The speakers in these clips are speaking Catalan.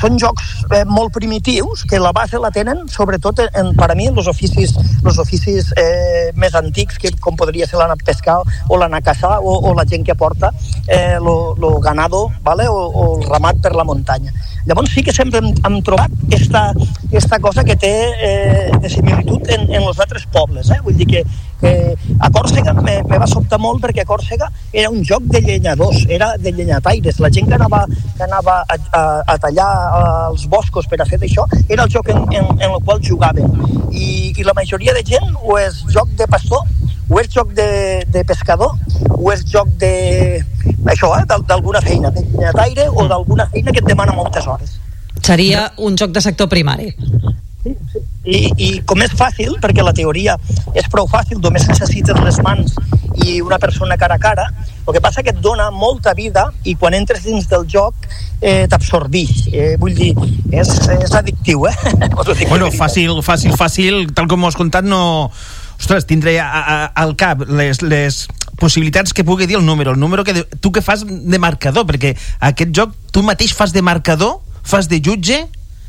són jocs molt primitius que la base la tenen sobretot per a mi els oficis més antics, que com podria ser l'anar a pescar o l'anar a caçar o la gent que porta lo ganado, ¿vale? o el ramat per la muntanya. Llavors sí que sempre hem trobat esta cosa que té de similitud en els altres pobles, vull dir que a Còrsega me va sobtar molt perquè a Còrsega era un joc de llenyadors, era de llenyataires, la gent que anava a tallar els boscos per a fer d'això, era el joc en el qual jugaven, i la majoria de gent o és joc de pastor, o és joc de pescador, o és joc d'alguna feina, de llenyataire o d'alguna feina que et demana moltes hores. Seria un joc de sector primari. Sí. I com és fàcil, perquè la teoria és prou fàcil, només necessites les mans i una persona cara a cara, el que passa que et dona molta vida i quan entres dins del joc t'absorbix. Vull dir, és addictiu, Bueno, fàcil, tal com ho has contat, no... Ostres, tindré al cap les possibilitats que pugui dir el número que tu que fas de marcador, perquè aquest joc tu mateix fas de marcador, fas de jutge,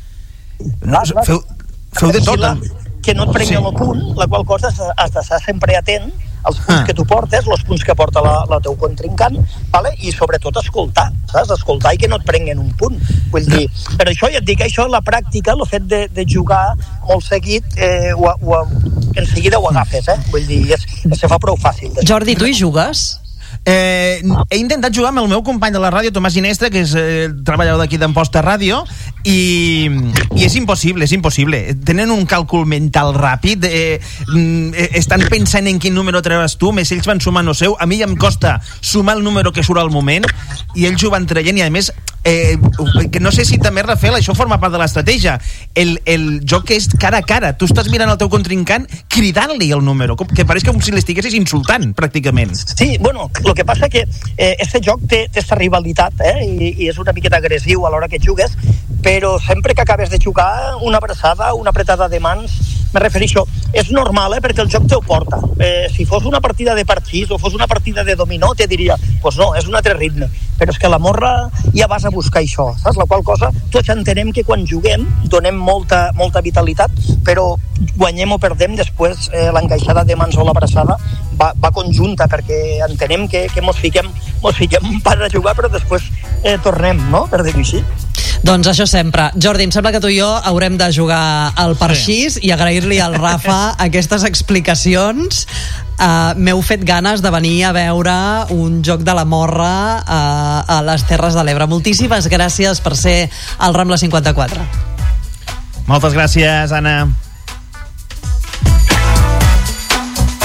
feu de tot. Que no et prenguin el punt, la qual cosa has d'estar sempre atent als punts que tu portes, els punts que porta la teu contrincant, vale? I sobretot escoltar, saps? Escoltar i que no et prenguin un punt. Vull dir, per això ja et dic, això la pràctica, el fet de jugar molt seguit, en seguida ho agafes, Vull dir, se fa prou fàcil. Jordi, tu hi jugues? He intentat jugar amb el meu company de la ràdio, Tomàs Ginestra, que és treballador d'aquí d'Amposta Ràdio, i és impossible. Tenen un càlcul mental ràpid, estan pensant en quin número treus tu, més ells van sumant el seu. A mi ja em costa sumar el número que surt al moment, i ells ho van traient, i a més que no sé si també, Rafael, això forma part de l'estratègia, el joc que és cara a cara, tu estàs mirant el teu contrincant cridant-li el número, que pareix com si l'estiguessis insultant pràcticament. Sí, bueno, el que passa que este joc té esta rivalitat, i és una miqueta agressiu a l'hora que jugues, però sempre que acabes de jugar, una abraçada, una apretada de mans, me refereixo, és normal, perquè el joc te ho porta. Si fos una partida de parxís o fos una partida de dominó, te diria, pues no, és un altre ritme, però és que la morra ja vas a buscar això, saps? La qual cosa, tots entenem que quan juguem donem molta vitalitat, però guanyem o perdem, després l'encaixada de mans o l'abraçada va conjunta, perquè entenem que mos fiquem per a jugar, però després tornem, no?, per dir-ho així. Doncs això sempre. Jordi, em sembla que tu i jo haurem de jugar al parxís i agrair-li al Rafa aquestes explicacions. M'heu fet ganes de venir a veure un joc de la morra a les Terres de l'Ebre. Moltíssimes gràcies per ser al Rambla 54. Moltes gràcies, Anna.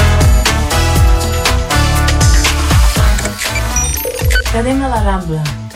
Cadena La Rambla.